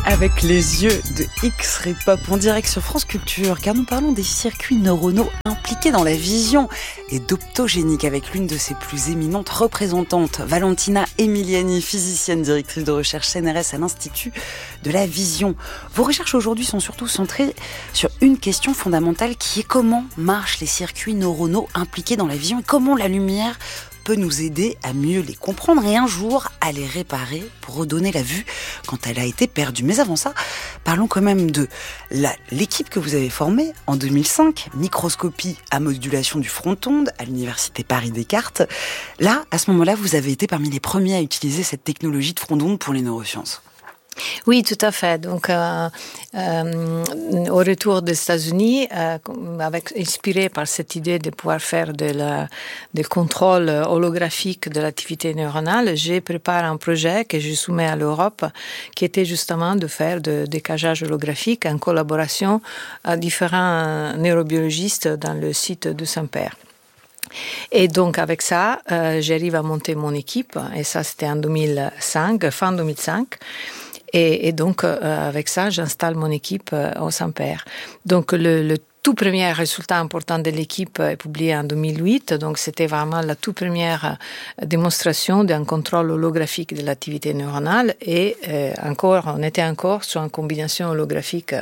Avec les yeux de X-Ray Pop en direct sur France Culture, car nous parlons des circuits neuronaux impliqués dans la vision et d'optogénique avec l'une de ses plus éminentes représentantes, Valentina Emiliani, physicienne directrice de recherche CNRS à l'Institut de la Vision. Vos recherches aujourd'hui sont surtout centrées sur une question fondamentale qui est comment marchent les circuits neuronaux impliqués dans la vision et comment la lumière peut nous aider à mieux les comprendre et un jour à les réparer pour redonner la vue quand elle a été perdue. Mais avant ça, parlons quand même de l'équipe que vous avez formée en 2005, microscopie à modulation du front-onde à l'université Paris-Descartes. Là, à ce moment-là, vous avez été parmi les premiers à utiliser cette technologie de front-onde pour les neurosciences. Oui, tout à fait. Donc, au retour des États-Unis, inspiré par cette idée de pouvoir faire des contrôles holographiques de l'activité neuronale, j'ai préparé un projet que je soumets à l'Europe, qui était justement de faire des décalage holographique en collaboration à différents neurobiologistes dans le site de Saint-Père. Et donc, avec ça, j'arrive à monter mon équipe, et ça, c'était en 2005, fin 2005. Et donc, avec ça, j'installe mon équipe au Saint-Père. Donc, le tout premier résultat important de l'équipe est publié en 2008. Donc, c'était vraiment la toute première démonstration d'un contrôle holographique de l'activité neuronale. Et on était encore sur une combinaison holographique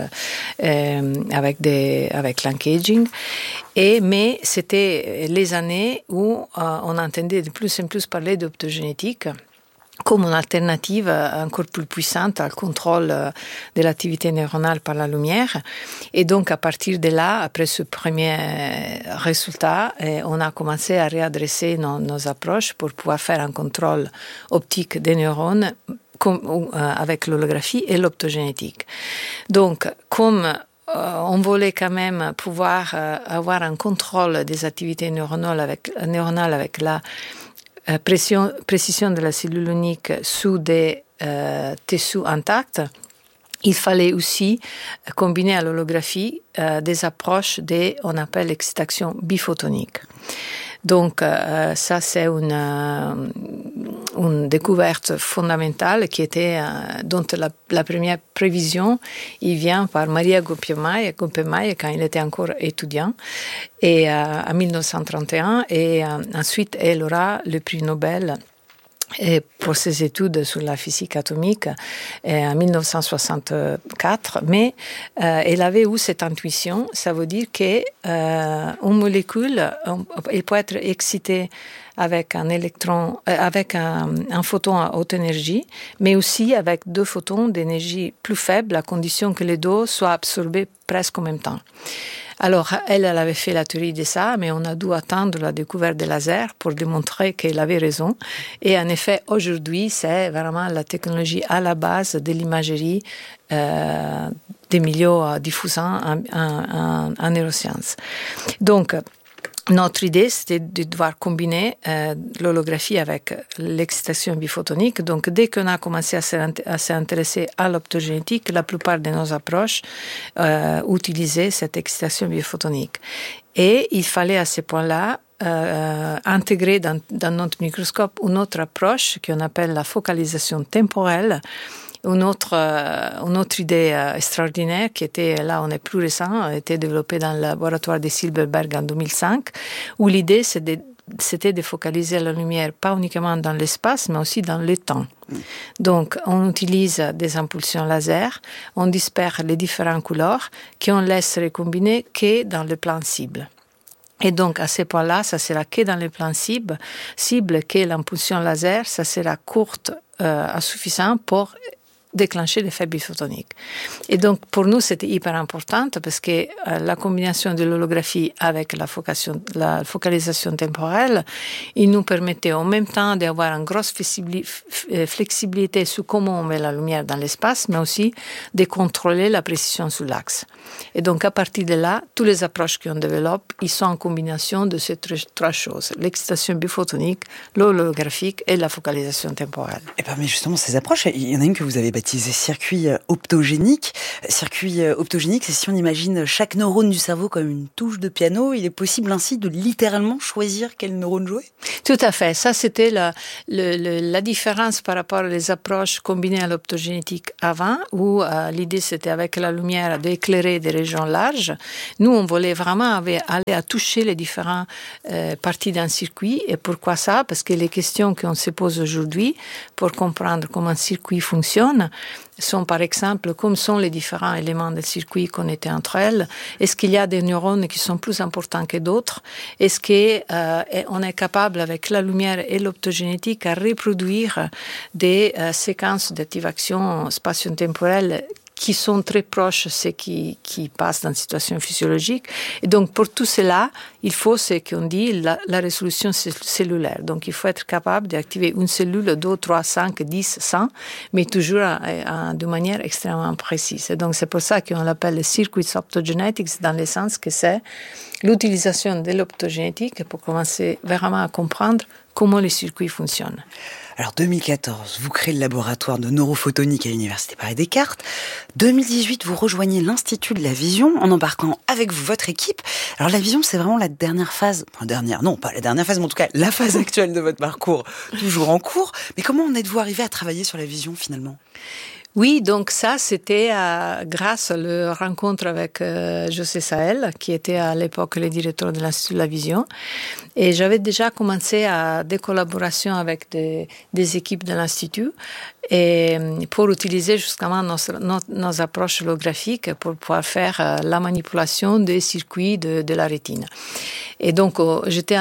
avec l'engaging. Mais c'était les années où on entendait de plus en plus parler d'optogénétique comme une alternative encore plus puissante au contrôle de l'activité neuronale par la lumière. Et donc, à partir de là, après ce premier résultat, on a commencé à réadresser nos approches pour pouvoir faire un contrôle optique des neurones avec l'holographie et l'optogénétique. Donc, comme on voulait quand même pouvoir avoir un contrôle des activités neuronales avec la précision de la cellule unique sous des tissus intacts, il fallait aussi combiner à l'holographie des approches on appelle l'excitation biphotonique. Donc, ça, c'est une découverte fondamentale qui était, dont la première prévision, il vient par Maria Gompemaier quand il était encore étudiant, et en 1931, et ensuite, elle aura le prix Nobel et pour ses études sur la physique atomique en 1964, mais elle avait eu cette intuition, ça veut dire qu'une molécule elle peut être excitée avec un électron, avec un photon à haute énergie, mais aussi avec deux photons d'énergie plus faible, à condition que les deux soient absorbés presque en même temps. Alors, elle avait fait la théorie de ça, mais on a dû attendre la découverte des lasers pour démontrer qu'elle avait raison. Et en effet, aujourd'hui, c'est vraiment la technologie à la base de l'imagerie des milieux diffusants en neurosciences. Donc, notre idée, c'était de devoir combiner l'holographie avec l'excitation biphotonique. Donc, dès qu'on a commencé à s'intéresser à l'optogénétique, la plupart de nos approches utilisaient cette excitation biphotonique. Et il fallait à ce point-là intégrer dans notre microscope une autre approche qu'on appelle la focalisation temporelle. Une autre idée extraordinaire qui était, là on est plus récent, a été développée dans le laboratoire de Silberberg en 2005, où l'idée c'était de focaliser la lumière pas uniquement dans l'espace, mais aussi dans le temps. Donc on utilise des impulsions laser, on disperse les différentes couleurs qu'on laisse recombiner que dans le plan cible. Et donc, à ce point-là, ça sera que dans le plan cible que l'impulsion laser, ça sera courte, suffisant pour déclencher l'effet biphotonique. Et donc, pour nous, c'était hyper important parce que la combinaison de l'holographie avec la focalisation temporelle, il nous permettait en même temps d'avoir une grosse flexibilité sur comment on met la lumière dans l'espace, mais aussi de contrôler la précision sur l'axe. Et donc, à partir de là, toutes les approches qu'on développe, ils sont en combinaison de ces trois choses. L'excitation biphotonique, l'holographique et la focalisation temporelle. Et parmi justement ces approches, il y en a une que vous avez baptisée baptisé circuit optogénique. Circuit optogénique, c'est si on imagine chaque neurone du cerveau comme une touche de piano, il est possible ainsi de littéralement choisir quel neurone jouer? Tout à fait. Ça, c'était la différence par rapport aux approches combinées à l'optogénétique avant, où l'idée, c'était avec la lumière d'éclairer des régions larges. Nous, on voulait vraiment aller à toucher les différentes parties d'un circuit. Et pourquoi ça? Parce que les questions qu'on se pose aujourd'hui pour comprendre comment un circuit fonctionne sont par exemple, comme sont les différents éléments du circuit connectés entre elles. Est-ce qu'il y a des neurones qui sont plus importants que d'autres? Est-ce qu'on est capable, avec la lumière et l'optogénétique, à reproduire des séquences d'activation spatio-temporelle qui sont très proches de ce qui passe dans une situation physiologique. Et donc, pour tout cela, il faut ce qu'on dit la résolution cellulaire. Donc, il faut être capable d'activer une cellule, 2, 3, 5, 10, 100, mais toujours de manière extrêmement précise. Et donc, c'est pour ça qu'on l'appelle le circuit optogenetics, dans le sens que c'est l'utilisation de l'optogénétique pour commencer vraiment à comprendre comment les circuits fonctionnent. Alors 2014, vous créez le laboratoire de neurophotonique à l'Université Paris-Descartes. 2018, vous rejoignez l'Institut de la Vision en embarquant avec vous votre équipe. Alors la vision, c'est vraiment la dernière phase, non pas la dernière phase, mais en tout cas la phase actuelle de votre parcours, toujours en cours. Mais comment en êtes-vous arrivé à travailler sur la vision finalement ? Oui, donc ça, c'était grâce à la rencontre avec José Saël, qui était à l'époque le directeur de l'Institut de la Vision. Et j'avais déjà commencé des collaborations avec des équipes de l'Institut et pour utiliser justement nos approches holographiques pour pouvoir faire la manipulation des circuits de la rétine. Et donc, j'étais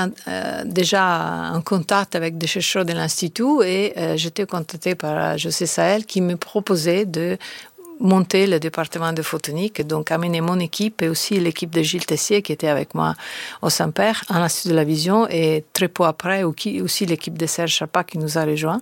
déjà en contact avec des chercheurs de l'Institut et j'étais contactée par José Saël qui me proposait de monter le département de photonique, donc amener mon équipe et aussi l'équipe de Gilles Tessier qui était avec moi au Saint-Père, à l'Institut de la Vision, et très peu après aussi l'équipe de Serge Chapa qui nous a rejoints.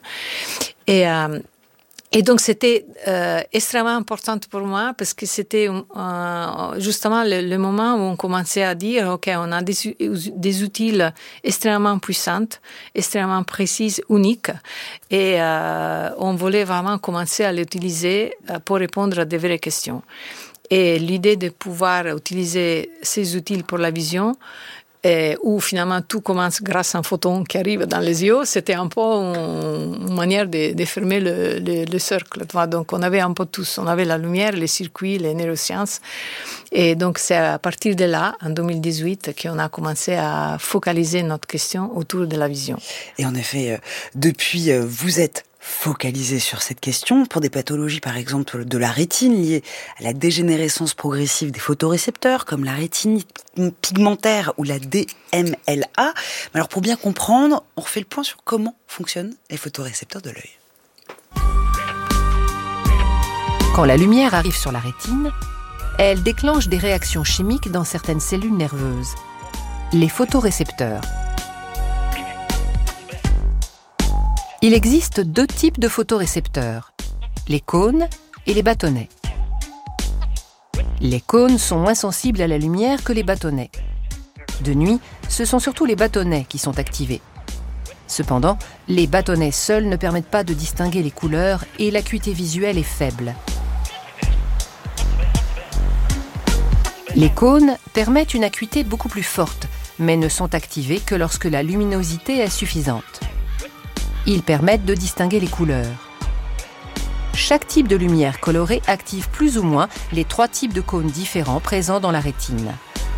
Et donc, c'était extrêmement important pour moi parce que c'était justement le moment où on commençait à dire, OK, on a des outils extrêmement puissants, extrêmement précises, uniques, et on voulait vraiment commencer à l'utiliser pour répondre à des vraies questions. Et l'idée de pouvoir utiliser ces outils pour la vision, où finalement tout commence grâce à un photon qui arrive dans les yeux, c'était un peu une manière de fermer le cercle. Donc on avait un peu tous, on avait la lumière, les circuits, les neurosciences. Et donc c'est à partir de là, en 2018, qu'on a commencé à focaliser notre question autour de la vision. Et en effet, depuis, vous êtes focalisé sur cette question pour des pathologies par exemple de la rétine liées à la dégénérescence progressive des photorécepteurs comme la rétine pigmentaire ou la DMLA. Mais alors pour bien comprendre, on refait le point sur comment fonctionnent les photorécepteurs de l'œil. Quand la lumière arrive sur la rétine, elle déclenche des réactions chimiques dans certaines cellules nerveuses, les photorécepteurs. Il existe 2 types de photorécepteurs, les cônes et les bâtonnets. Les cônes sont moins sensibles à la lumière que les bâtonnets. De nuit, ce sont surtout les bâtonnets qui sont activés. Cependant, les bâtonnets seuls ne permettent pas de distinguer les couleurs et l'acuité visuelle est faible. Les cônes permettent une acuité beaucoup plus forte, mais ne sont activés que lorsque la luminosité est suffisante. Ils permettent de distinguer les couleurs. Chaque type de lumière colorée active plus ou moins les 3 types de cônes différents présents dans la rétine.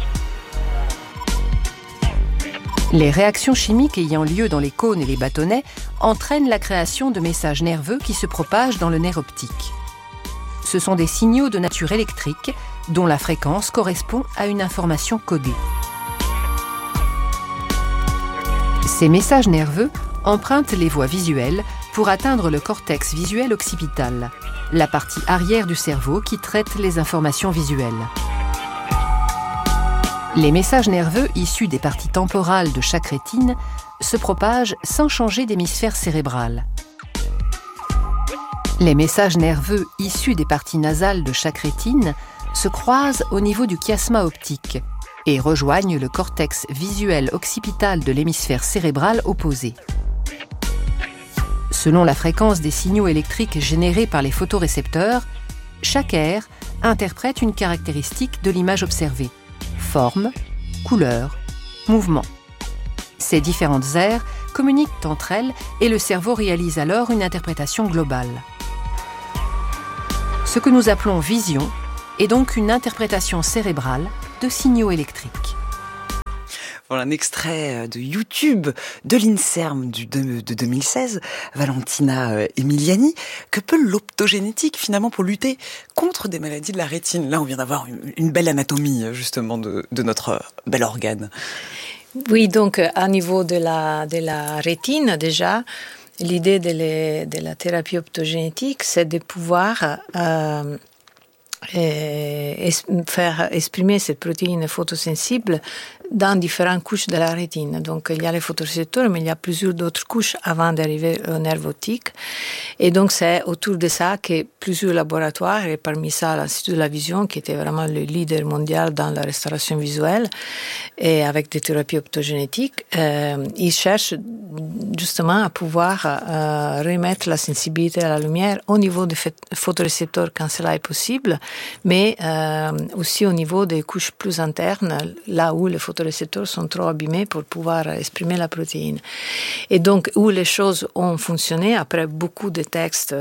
Les réactions chimiques ayant lieu dans les cônes et les bâtonnets entraînent la création de messages nerveux qui se propagent dans le nerf optique. Ce sont des signaux de nature électrique dont la fréquence correspond à une information codée. Ces messages nerveux empruntent les voies visuelles pour atteindre le cortex visuel occipital, la partie arrière du cerveau qui traite les informations visuelles. Les messages nerveux issus des parties temporales de chaque rétine se propagent sans changer d'hémisphère cérébral. Les messages nerveux issus des parties nasales de chaque rétine se croisent au niveau du chiasma optique et rejoignent le cortex visuel occipital de l'hémisphère cérébral opposé. Selon la fréquence des signaux électriques générés par les photorécepteurs, chaque aire interprète une caractéristique de l'image observée: forme, couleur, mouvement. Ces différentes aires communiquent entre elles et le cerveau réalise alors une interprétation globale. Ce que nous appelons vision est donc une interprétation cérébrale de signaux électriques. Voilà un extrait de YouTube de l'INSERM de 2016, Valentina Emiliani. Que peut l'optogénétique finalement pour lutter contre des maladies de la rétine? Là, on vient d'avoir une belle anatomie justement de notre bel organe. Oui, donc à niveau de la rétine déjà, l'idée de la thérapie optogénétique, c'est de pouvoir faire exprimer cette protéine photosensible dans différentes couches de la rétine. Donc, il y a les photorécepteurs, mais il y a plusieurs d'autres couches avant d'arriver au nerf optique. Et donc, c'est autour de ça que plusieurs laboratoires, et parmi ça, l'Institut de la Vision, qui était vraiment le leader mondial dans la restauration visuelle, et avec des thérapies optogénétiques, ils cherchent justement à pouvoir remettre la sensibilité à la lumière au niveau des photorécepteurs quand cela est possible, mais aussi au niveau des couches plus internes, là où les photorécepteurs sont trop abîmés pour pouvoir exprimer la protéine. Et donc, où les choses ont fonctionné, après beaucoup de textes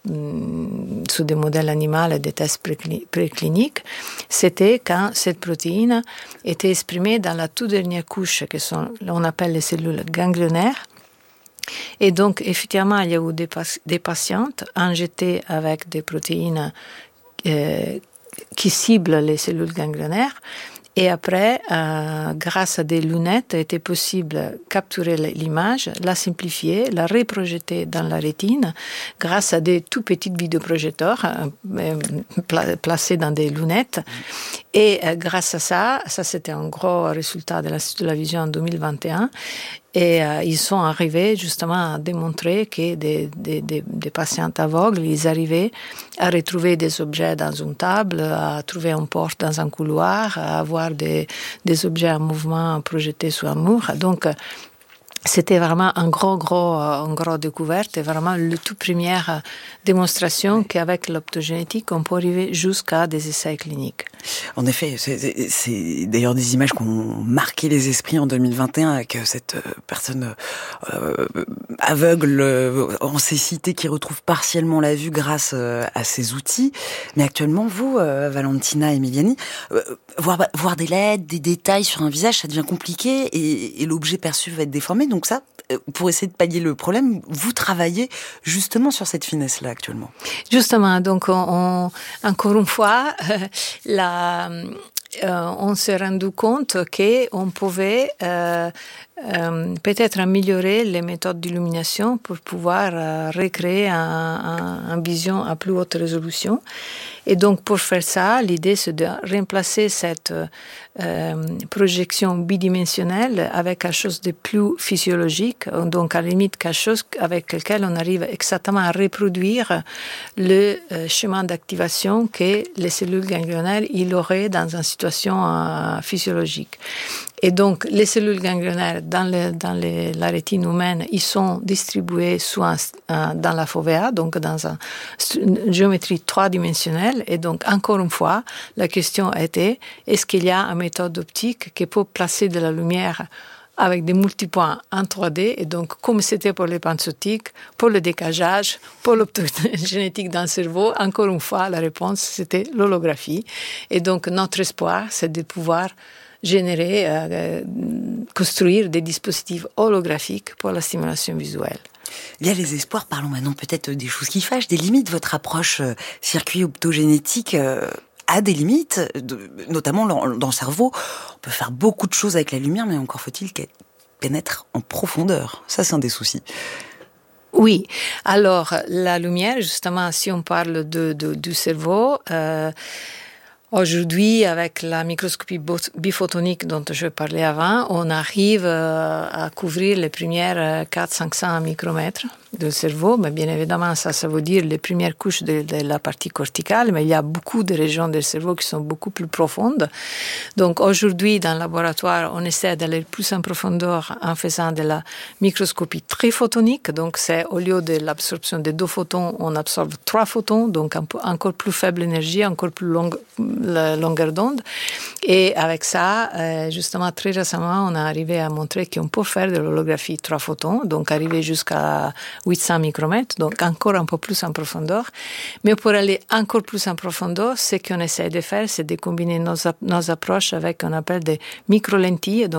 sous des modèles animaux et des tests précliniques, c'était quand cette protéine était exprimée dans la toute dernière couche, que on appelle les cellules ganglionnaires. Et donc, effectivement, il y a eu des patientes injectées avec des protéines qui ciblent les cellules ganglionnaires. Et après, grâce à des lunettes, il était possible de capturer l'image, la simplifier, la reprojeter dans la rétine grâce à des tout petits vidéoprojecteurs placés dans des lunettes. Et grâce à ça c'était un gros résultat de l'Institut de la Vision en 2021. Et ils sont arrivés justement à démontrer que des patients aveugles, ils arrivaient à retrouver des objets dans une table, à trouver une porte dans un couloir, à avoir des objets en mouvement projetés sur un mur. Donc, c'était vraiment une grosse découverte et vraiment la toute première démonstration qu'avec l'optogénétique, on peut arriver jusqu'à des essais cliniques. En effet, c'est d'ailleurs des images qui ont marqué les esprits en 2021 avec cette personne aveugle en cécité qui retrouve partiellement la vue grâce à ces outils. Mais actuellement, vous, Valentina Emiliani, voir des lettres, des détails sur un visage, ça devient compliqué et l'objet perçu va être déformé. Donc ça, pour essayer de pallier le problème, vous travaillez justement sur cette finesse-là actuellement. Justement, donc encore une fois, on s'est rendu compte qu'on pouvait peut-être améliorer les méthodes d'illumination pour pouvoir recréer une vision à plus haute résolution. Et donc, pour faire ça, l'idée, c'est de remplacer cette projection bidimensionnelle avec quelque chose de plus physiologique, donc à la limite quelque chose avec lequel on arrive exactement à reproduire le chemin d'activation que les cellules ganglionnaires il auraient dans une situation physiologique. Et donc, les cellules ganglionnaires dans la rétine humaine, ils sont distribuées dans la fovea, donc dans une géométrie trois-dimensionnelle. Et donc, encore une fois, la question était, est-ce qu'il y a une méthode optique qui peut placer de la lumière avec des multipoints en 3D, et donc comme c'était pour les pinces optiques, pour le décalage, pour l'optogénétique dans le cerveau, encore une fois, la réponse, c'était l'holographie. Et donc, notre espoir, c'est de pouvoir construire des dispositifs holographiques pour la stimulation visuelle. Il y a les espoirs, parlons maintenant peut-être des choses qui fâchent, des limites. Votre approche circuit optogénétique a des limites, notamment dans le cerveau. On peut faire beaucoup de choses avec la lumière, mais encore faut-il qu'elle pénètre en profondeur. Ça, c'est un des soucis. Oui, alors la lumière, justement, si on parle du cerveau, aujourd'hui, avec la microscopie biphotonique dont je parlais avant, on arrive à couvrir les premières 400-500 micromètres du cerveau, mais bien évidemment, ça veut dire les premières couches de la partie corticale, mais il y a beaucoup de régions du cerveau qui sont beaucoup plus profondes. Donc aujourd'hui, dans le laboratoire, on essaie d'aller plus en profondeur en faisant de la microscopie triphotonique. Donc c'est au lieu de l'absorption de 2 photons, on absorbe 3 photons, donc encore plus faible énergie, encore plus longue longueur d'onde. Et avec ça, justement, très récemment, on est arrivé à montrer qu'on peut faire de l'holographie 3 photons, donc arriver jusqu'à 800 micromètres, donc encore un peu plus en profondeur. Mais pour aller encore plus en profondeur, ce qu'on essaie de faire, c'est de combiner nos approches avec ce qu'on appelle des micro-lentilles.